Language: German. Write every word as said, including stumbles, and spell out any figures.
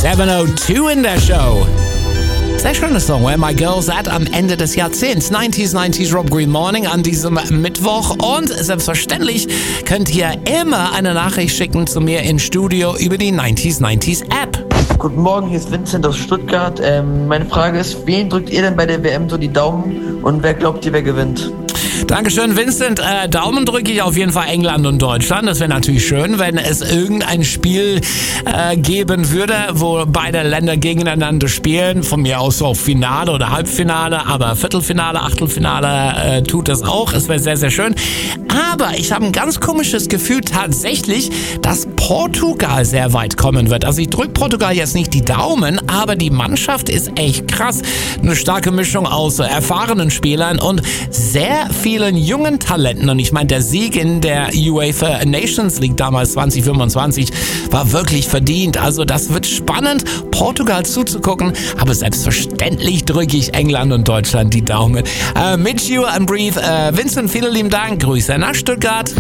sieben null zwei in der Show. Sehr schöner Song, Where My Girls At, am Ende des Jahrzehnts. neunziger neunzig Rob Green Morning an diesem Mittwoch. Und selbstverständlich könnt ihr immer eine Nachricht schicken zu mir ins Studio über die neunziger neunzig App. Guten Morgen, hier ist Vincent aus Stuttgart. Ähm, meine Frage ist, wen drückt ihr denn bei der W M so die Daumen und wer glaubt ihr, wer gewinnt? Dankeschön, Vincent. Äh, Daumen drücke ich auf jeden Fall England und Deutschland. Das wäre natürlich schön, wenn es irgendein Spiel äh, geben würde, wo beide Länder gegeneinander spielen. Von mir aus auch Finale oder Halbfinale, aber Viertelfinale, Achtelfinale äh, tut das auch. Es wäre sehr, sehr schön. Aber ich habe ein ganz komisches Gefühl tatsächlich, dass Portugal sehr weit kommen wird. Also ich drücke Portugal jetzt nicht die Daumen, aber die Mannschaft ist echt krass. Eine starke Mischung aus erfahrenen Spielern und sehr vielen jungen Talenten. Und ich meine, der Sieg in der UEFA Nations League damals zwanzig fünfundzwanzig war wirklich verdient. Also das wird spannend, Portugal zuzugucken. Aber selbstverständlich drücke ich England und Deutschland die Daumen. Äh, mit You and Breathe. Äh, Vincent, vielen lieben Dank. Grüße nach Stuttgart.